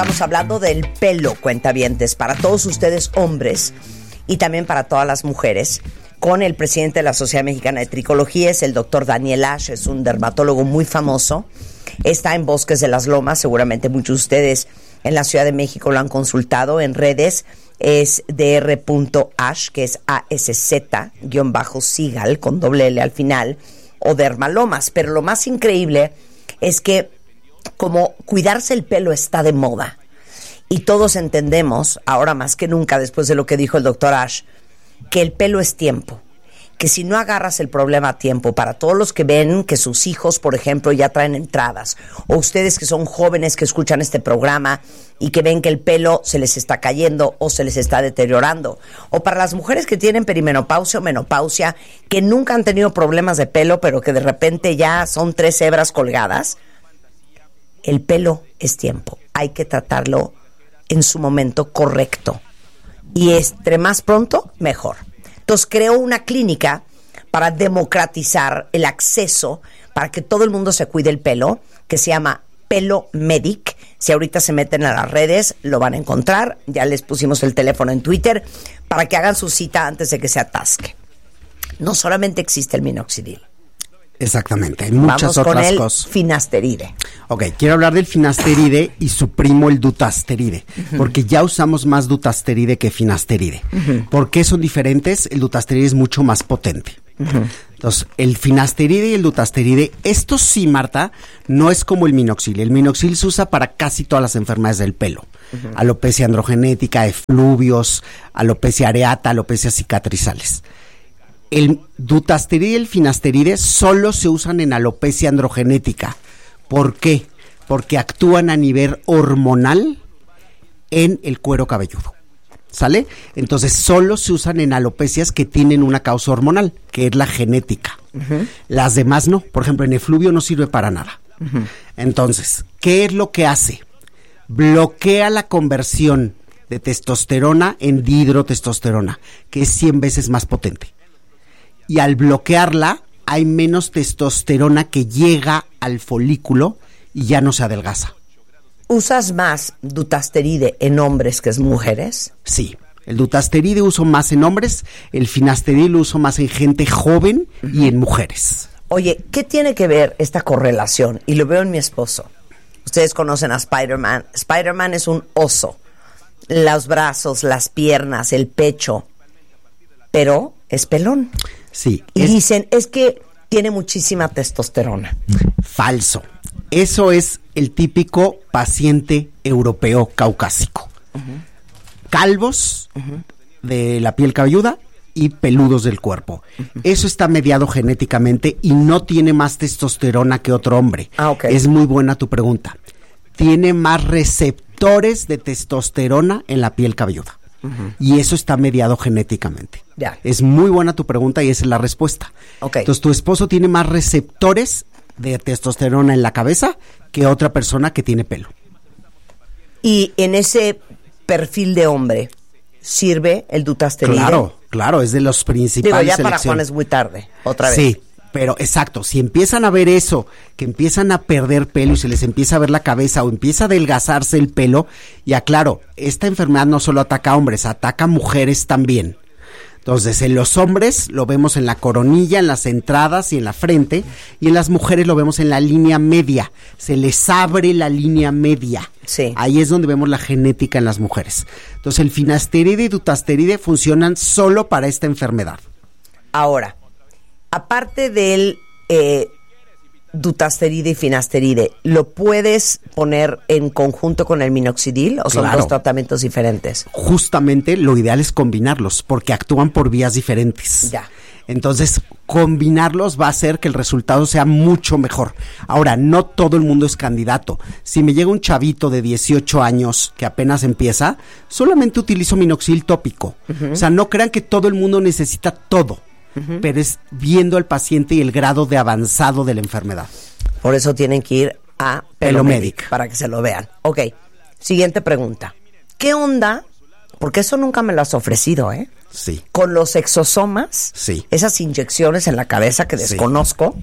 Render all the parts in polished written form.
Estamos hablando del pelo, cuentavientes, para todos ustedes hombres y también para todas las mujeres, con el presidente de la Sociedad Mexicana de Tricología, es el doctor Daniel Ash, es un dermatólogo muy famoso, está en Bosques de las Lomas, seguramente muchos de ustedes en la Ciudad de México lo han consultado en redes, es dr.ash, que es ASZ-Sigal, con doble L al final, o Dermalomas, pero lo más increíble es que como cuidarse el pelo está de moda y todos entendemos, ahora más que nunca después de lo que dijo el doctor Ash, que el pelo es tiempo, que si no agarras el problema a tiempo, para todos los que ven que sus hijos, por ejemplo, ya traen entradas, o ustedes que son jóvenes que escuchan este programa y que ven que el pelo se les está cayendo o se les está deteriorando, o para las mujeres que tienen perimenopausia o menopausia, que nunca han tenido problemas de pelo, pero que de repente ya son 3 hebras colgadas. El pelo es tiempo, hay que tratarlo en su momento correcto y entre más pronto, mejor. Entonces creó una clínica para democratizar el acceso para que todo el mundo se cuide el pelo, que se llama Pelo Medic. Si ahorita se meten a las redes, lo van a encontrar. Ya les pusimos el teléfono en Twitter para que hagan su cita antes de que se atasque. No solamente existe el minoxidil. Exactamente, hay muchas otras cosas. Finasteride. Ok, quiero hablar del finasteride y su primo el dutasteride, porque ya usamos más dutasteride que finasteride. ¿Por qué son diferentes? El dutasteride es mucho más potente. Entonces, el finasteride y el dutasteride, esto sí, Marta, no es como el minoxidil. El minoxidil se usa para casi todas las enfermedades del pelo. Alopecia androgenética, efluvios, alopecia areata, alopecia cicatrizales. El dutasteride y el finasteride solo se usan en alopecia androgenética. ¿Por qué? Porque actúan a nivel hormonal en el cuero cabelludo. ¿Sale? Entonces solo se usan en alopecias que tienen una causa hormonal, que es la genética. Las demás no. Por ejemplo, en efluvio no sirve para nada. Entonces, ¿qué es lo que hace? Bloquea la conversión de testosterona en dihidrotestosterona, que es 100 veces más potente. Y al bloquearla, hay menos testosterona que llega al folículo y ya no se adelgaza. ¿Usas más dutasteride en hombres que en mujeres? Sí, el dutasteride uso más en hombres, el finasteride lo uso más en gente joven y en mujeres. Oye, ¿qué tiene que ver esta correlación? Y lo veo en mi esposo. Ustedes conocen a Spider-Man. Spider-Man es un oso. Los brazos, las piernas, el pecho. Pero es pelón. Sí. Y dicen, es que tiene muchísima testosterona. Falso. Eso es el típico paciente europeo caucásico. Calvos de la piel cabelluda y peludos del cuerpo. Eso está mediado genéticamente y no tiene más testosterona que otro hombre. Okay. Es muy buena tu pregunta. Tiene más receptores de testosterona en la piel cabelluda. Y eso está mediado genéticamente. Ya. Es muy buena tu pregunta y esa es la respuesta. Okay. Entonces, tu esposo tiene más receptores de testosterona en la cabeza que otra persona que tiene pelo. Y en ese perfil de hombre, ¿sirve el dutasteride? Claro, es de los principales. Digo, ya para Juan es muy tarde, otra vez. Sí, pero exacto, si empiezan a ver eso, que empiezan a perder pelo y se les empieza a ver la cabeza o empieza a adelgazarse el pelo, ya claro, esta enfermedad no solo ataca a hombres, ataca a mujeres también. Entonces, en los hombres lo vemos en la coronilla, en las entradas y en la frente, y en las mujeres lo vemos en la línea media. Se les abre la línea media. Sí. Ahí es donde vemos la genética en las mujeres. Entonces, el finasteride y dutasteride funcionan solo para esta enfermedad. Ahora, aparte del dutasteride y finasteride, ¿lo puedes poner en conjunto con el minoxidil o son dos tratamientos diferentes? Justamente lo ideal es combinarlos porque actúan por vías diferentes. Ya. Entonces, combinarlos va a hacer que el resultado sea mucho mejor. Ahora, no todo el mundo es candidato. Si me llega un chavito de 18 años que apenas empieza, solamente utilizo minoxidil tópico. O sea, no crean que todo el mundo necesita todo. Pero es viendo al paciente y el grado de avanzado de la enfermedad. Por eso tienen que ir a Pelo Medic para que se lo vean. Ok, siguiente pregunta. ¿Qué onda? Porque eso nunca me lo has ofrecido, ¿eh? Sí. Con los exosomas, sí, esas inyecciones en la cabeza que desconozco,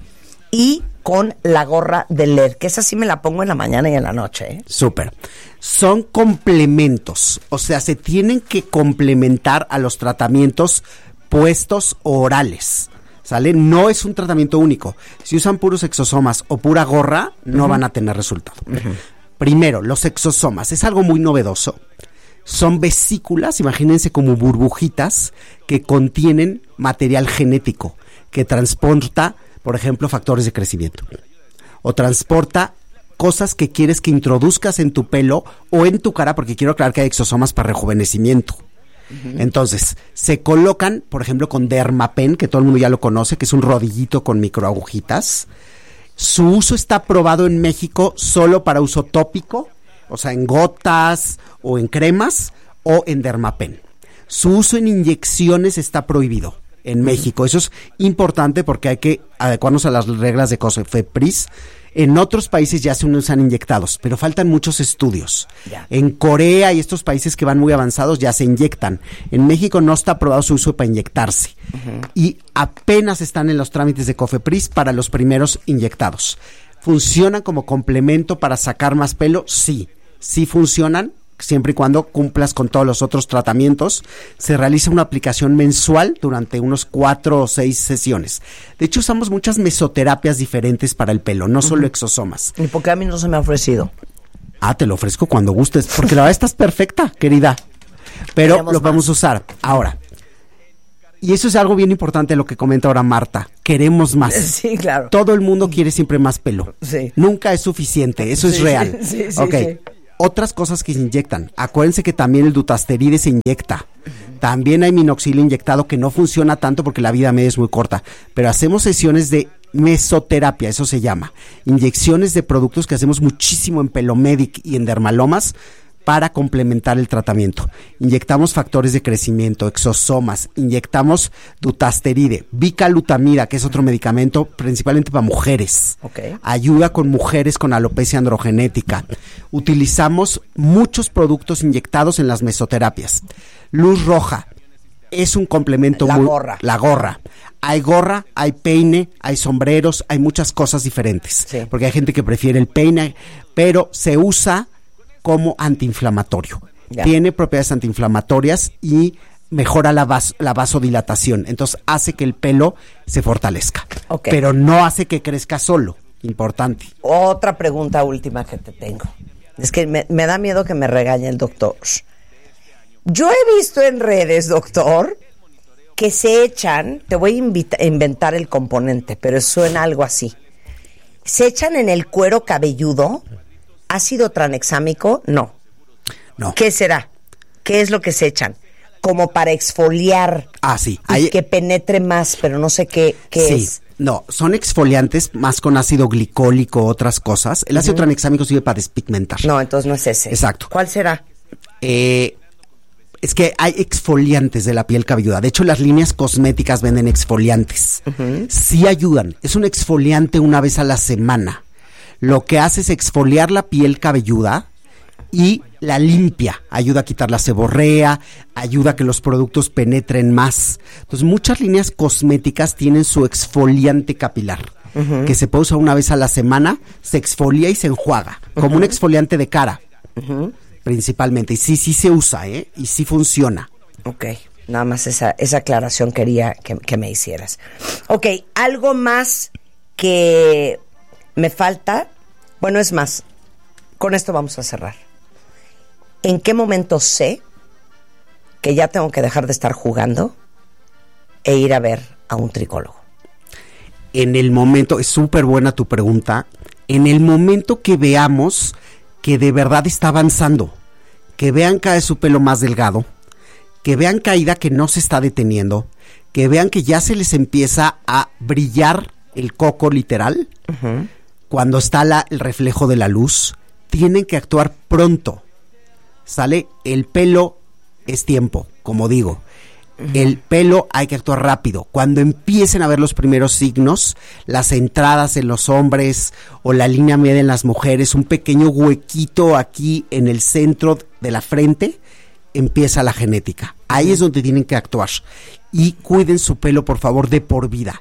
y con la gorra de LED, que esa sí me la pongo en la mañana y en la noche, ¿eh? Súper. Son complementos, o sea, se tienen que complementar a los tratamientos puestos orales, ¿sale? No es un tratamiento único. Si usan puros exosomas o pura gorra, no van a tener resultado. Primero, los exosomas, es algo muy novedoso. Son vesículas, imagínense como burbujitas que contienen material genético que transporta, por ejemplo, factores de crecimiento o transporta cosas que quieres que introduzcas en tu pelo o en tu cara, porque quiero aclarar que hay exosomas para rejuvenecimiento. Entonces, se colocan, por ejemplo, con Dermapen, que todo el mundo ya lo conoce, que es un rodillito con microagujitas. Su uso está aprobado en México solo para uso tópico, o sea, en gotas o en cremas o en Dermapen. Su uso en inyecciones está prohibido en México. Eso es importante porque hay que adecuarnos a las reglas de COFEPRIS. En otros países ya se usan inyectados, pero faltan muchos estudios. Ya. En Corea y estos países que van muy avanzados ya se inyectan. En México no está aprobado su uso para inyectarse. Y apenas están en los trámites de COFEPRIS para los primeros inyectados. ¿Funcionan como complemento para sacar más pelo? Sí. Sí funcionan, siempre y cuando cumplas con todos los otros tratamientos. Se realiza una aplicación mensual durante unos 4 o 6 sesiones. De hecho, usamos muchas mesoterapias diferentes para el pelo, no solo exosomas. ¿Y por qué a mí no se me ha ofrecido? Te lo ofrezco cuando gustes, porque la verdad estás perfecta, querida. Pero Queremos lo vamos a usar. Ahora, y eso es algo bien importante lo que comenta ahora Marta. Queremos más. Sí, claro. Todo el mundo quiere siempre más pelo. Sí. Nunca es suficiente, eso es real. Sí, Ok. sí. Otras cosas que se inyectan. Acuérdense que también el dutasteride se inyecta. También hay minoxidil inyectado que no funciona tanto porque la vida media es muy corta. Pero hacemos sesiones de mesoterapia, eso se llama. Inyecciones de productos que hacemos muchísimo en Pelomedic y en Dermalomas para complementar el tratamiento. Inyectamos factores de crecimiento, exosomas, inyectamos dutasteride, bicalutamida, que es otro medicamento principalmente para mujeres. Okay. Ayuda con mujeres con alopecia androgenética. Utilizamos muchos productos inyectados en las mesoterapias. Luz roja es un complemento La muy... gorra. La gorra. Hay gorra, hay peine, hay sombreros, hay muchas cosas diferentes. Sí. Porque hay gente que prefiere el peine, pero se usa como antiinflamatorio. Ya. Tiene propiedades antiinflamatorias y mejora la vasodilatación. Entonces hace que el pelo se fortalezca. Ok. Pero no hace que crezca solo. Importante. Otra pregunta última que te tengo. Es que me da miedo que me regañe el doctor. Yo he visto en redes, doctor, que se echan, te voy a inventar el componente, pero suena algo así. Se echan en el cuero cabelludo ácido tranexámico, no. ¿Qué será? ¿Qué es lo que se echan? Como para exfoliar. Sí. Y que penetre más, pero no sé qué es. No, son exfoliantes más con ácido glicólico, otras cosas. El ácido tranexámico sirve para despigmentar. No, entonces no es ese. Exacto. ¿Cuál será? Es que hay exfoliantes de la piel cabelluda. De hecho, las líneas cosméticas venden exfoliantes. Sí ayudan. Es un exfoliante una vez a la semana. Lo que hace es exfoliar la piel cabelluda y la limpia. Ayuda a quitar la seborrea, ayuda a que los productos penetren más. Entonces, muchas líneas cosméticas tienen su exfoliante capilar, que se puede usar una vez a la semana, se exfolia y se enjuaga, como un exfoliante de cara, principalmente. Y sí se usa, y sí funciona. Ok, nada más esa aclaración quería que me hicieras. Ok, algo más que me falta. Bueno, es más, con esto vamos a cerrar. ¿En qué momento sé que ya tengo que dejar de estar jugando e ir a ver a un tricólogo? En el momento, es súper buena tu pregunta, en el momento que veamos que de verdad está avanzando, que vean cada vez su pelo más delgado, que vean caída que no se está deteniendo, que vean que ya se les empieza a brillar el coco literal, cuando está el reflejo de la luz, tienen que actuar pronto. ¿Sale? El pelo es tiempo, como digo. El pelo hay que actuar rápido. Cuando empiecen a ver los primeros signos, las entradas en los hombres o la línea media en las mujeres, un pequeño huequito aquí en el centro de la frente, empieza la genética. Ahí es donde tienen que actuar. Y cuiden su pelo, por favor, de por vida.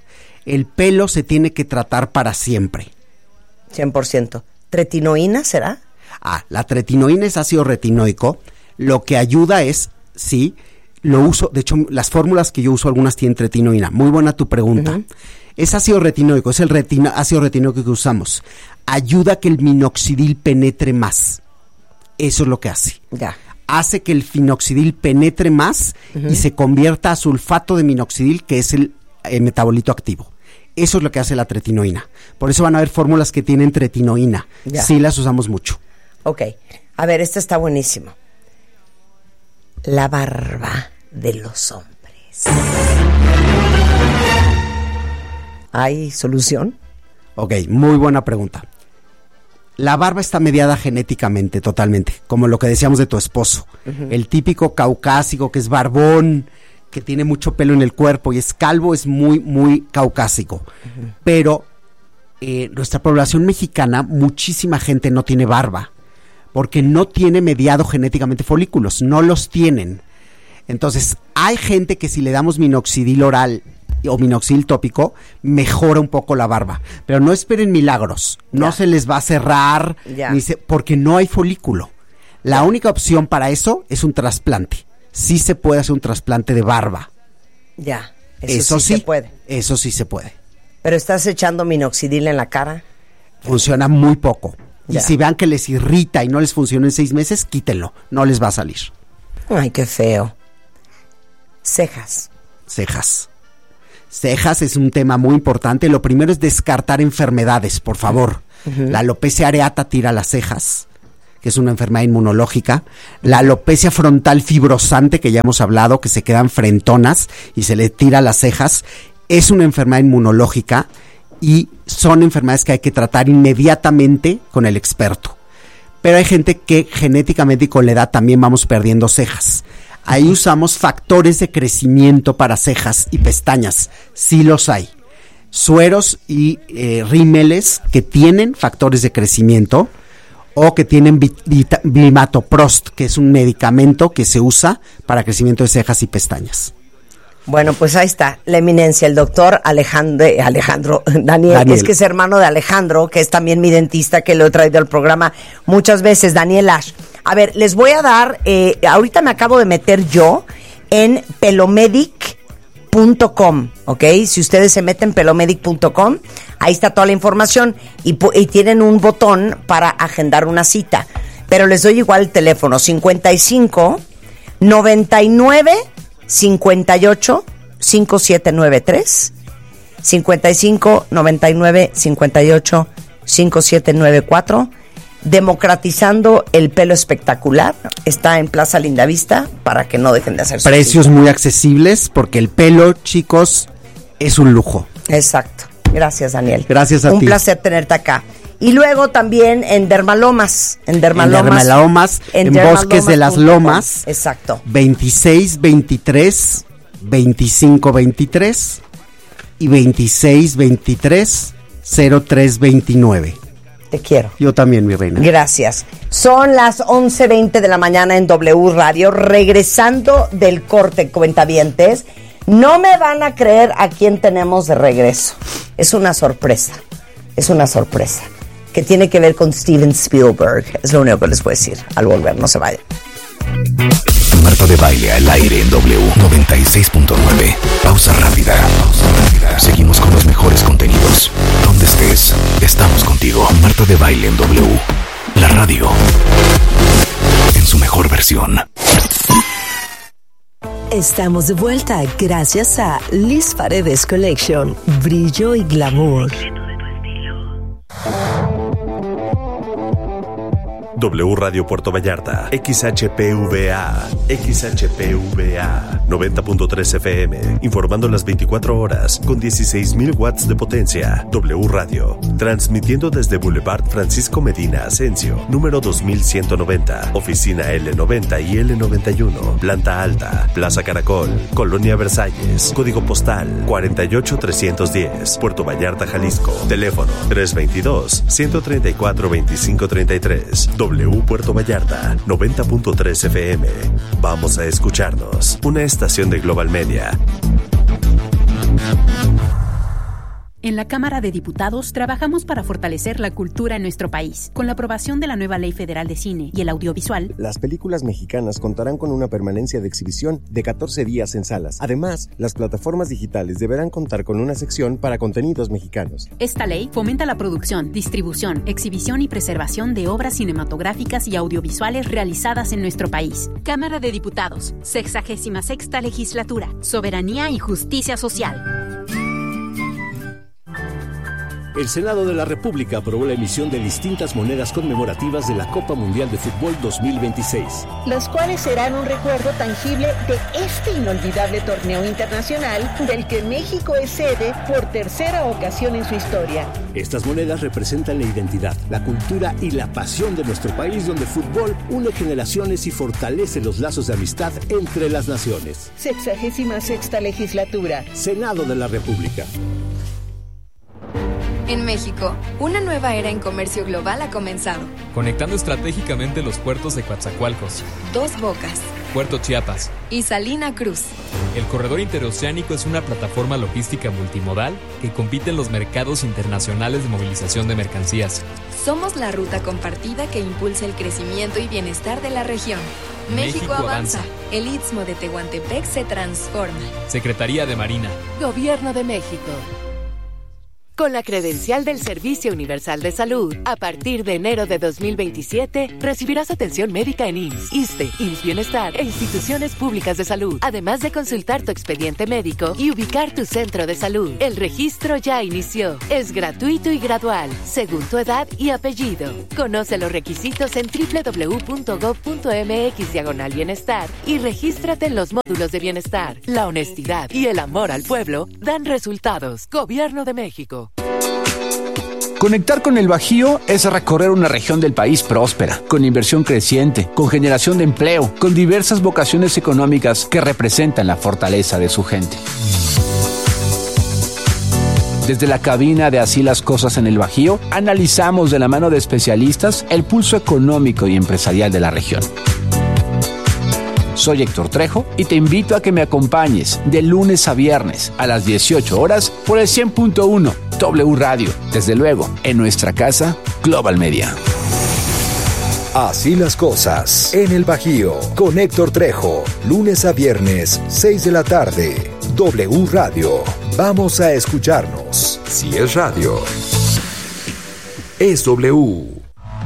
El pelo se tiene que tratar para siempre. 100%. ¿Tretinoína será? La tretinoína es ácido retinoico. Lo que ayuda es, sí, lo uso, de hecho, las fórmulas que yo uso, algunas tienen tretinoína. Muy buena tu pregunta. Uh-huh. Es ácido retinoico, es el ácido retinoico que usamos. Ayuda a que el minoxidil penetre más. Eso es lo que hace. Ya. Hace que el minoxidil penetre más y se convierta a sulfato de minoxidil, que es el metabolito activo. Eso es lo que hace la tretinoína. Por eso van a haber fórmulas que tienen tretinoína. Ya. Sí las usamos mucho. Ok. A ver, esta está buenísimo. La barba de los hombres. ¿Hay solución? Ok, muy buena pregunta. La barba está mediada genéticamente, totalmente, como lo que decíamos de tu esposo. Uh-huh. El típico caucásico que es barbón, que tiene mucho pelo en el cuerpo y es calvo, es muy, muy caucásico. Uh-huh. Pero nuestra población mexicana, muchísima gente no tiene barba, porque no tiene mediado genéticamente folículos, no los tienen. Entonces, hay gente que si le damos minoxidil oral o minoxidil tópico, mejora un poco la barba. Pero no esperen milagros, no se les va a cerrar, porque no hay folículo. La única opción para eso es un trasplante. Sí se puede hacer un trasplante de barba. Ya, eso sí se puede. Eso sí se puede. ¿Pero estás echando minoxidil en la cara? Funciona muy poco. Y si vean que les irrita y no les funciona en 6 meses, quítenlo, no les va a salir. Ay, qué feo. Cejas. Cejas es un tema muy importante. Lo primero es descartar enfermedades, por favor. Uh-huh. La alopecia areata tira las cejas, que es una enfermedad inmunológica. La alopecia frontal fibrosante, que ya hemos hablado, que se quedan frentonas y se le tira las cejas, es una enfermedad inmunológica y son enfermedades que hay que tratar inmediatamente con el experto. Pero hay gente que genéticamente y con la edad también vamos perdiendo cejas. Ahí usamos factores de crecimiento para cejas y pestañas, sí los hay. Sueros y rímeles que tienen factores de crecimiento o que tienen Bimatoprost, que es un medicamento que se usa para crecimiento de cejas y pestañas. Bueno, pues ahí está, la eminencia, el doctor Daniel, es que es hermano de Alejandro, que es también mi dentista, que lo he traído al programa muchas veces, Daniel Ash. A ver, les voy a dar, ahorita me acabo de meter yo en pelomedic.com, ¿ok? Si ustedes se meten en pelomedic.com, ahí está toda la información y tienen un botón para agendar una cita. Pero les doy igual el teléfono, 55 99 58 5793, 55 99 58 5794. Democratizando el pelo espectacular. Está en Plaza Lindavista para que no dejen de hacer precios muy accesibles, porque el pelo, chicos, es un lujo. Exacto. Gracias, Daniel. Gracias a ti. Un placer tenerte acá. Y luego también en Dermalomas. En Bosques de las Lomas. Exacto. 26 23 25 23 y 26 23 03 29. Te quiero. Yo también, mi reina. Gracias. Son las 11:20 de la mañana en W Radio. Regresando del corte, cuentavientes. No me van a creer a quién tenemos de regreso. Es una sorpresa. Que tiene que ver con Steven Spielberg. Es lo único que les puedo decir. Al volver, no se vayan. Marta de Baile al aire en W 96.9. Pausa rápida. Seguimos con los mejores contenidos. Donde estés, estamos contigo. Marta de Baile en W. La radio en su mejor versión. Estamos de vuelta gracias a Liz Paredes Collection. Brillo y glamour. W Radio Puerto Vallarta, XHPVA 90.3 FM, informando las 24 horas con 16,000 watts de potencia. W Radio, transmitiendo desde Boulevard Francisco Medina Asensio, número 2190, oficina L90 y L91, planta alta, Plaza Caracol, Colonia Versalles, código postal 48310, Puerto Vallarta, Jalisco, teléfono 322-134-2533. W Puerto Vallarta, 90.3 FM. Vamos a escucharnos. Una estación de Global Media. En la Cámara de Diputados trabajamos para fortalecer la cultura en nuestro país. Con la aprobación de la nueva Ley Federal de Cine y el Audiovisual, las películas mexicanas contarán con una permanencia de exhibición de 14 días en salas. Además, las plataformas digitales deberán contar con una sección para contenidos mexicanos. Esta ley fomenta la producción, distribución, exhibición y preservación de obras cinematográficas y audiovisuales realizadas en nuestro país. Cámara de Diputados, 66ª Legislatura, Soberanía y Justicia Social. El Senado de la República aprobó la emisión de distintas monedas conmemorativas de la Copa Mundial de Fútbol 2026. Las cuales serán un recuerdo tangible de este inolvidable torneo internacional del que México es sede por tercera ocasión en su historia. Estas monedas representan la identidad, la cultura y la pasión de nuestro país, donde el fútbol une generaciones y fortalece los lazos de amistad entre las naciones. 66ª Legislatura. Senado de la República. En México, una nueva era en comercio global ha comenzado. Conectando estratégicamente los puertos de Coatzacoalcos, Dos Bocas, Puerto Chiapas y Salina Cruz. El corredor interoceánico es una plataforma logística multimodal que compite en los mercados internacionales de movilización de mercancías. Somos la ruta compartida que impulsa el crecimiento y bienestar de la región. México avanza. El Istmo de Tehuantepec se transforma. Secretaría de Marina. Gobierno de México. Con la credencial del Servicio Universal de Salud, a partir de enero de 2027, recibirás atención médica en IMSS, ISSSTE, IMSS Bienestar e instituciones públicas de salud, además de consultar tu expediente médico y ubicar tu centro de salud. El registro ya inició. Es gratuito y gradual, según tu edad y apellido. Conoce los requisitos en www.gov.mx/bienestar y regístrate en los módulos de bienestar. La honestidad y el amor al pueblo dan resultados. Gobierno de México. Conectar con el Bajío es recorrer una región del país próspera, con inversión creciente, con generación de empleo, con diversas vocaciones económicas que representan la fortaleza de su gente. Desde la cabina de Así las Cosas en el Bajío, analizamos de la mano de especialistas el pulso económico y empresarial de la región. Soy Héctor Trejo y te invito a que me acompañes de lunes a viernes a las 18 horas por el 100.1 W Radio. Desde luego, en nuestra casa, Global Media. Así las Cosas en el Bajío con Héctor Trejo. Lunes a viernes, 6 de la tarde. W Radio. Vamos a escucharnos. Si es radio, es W.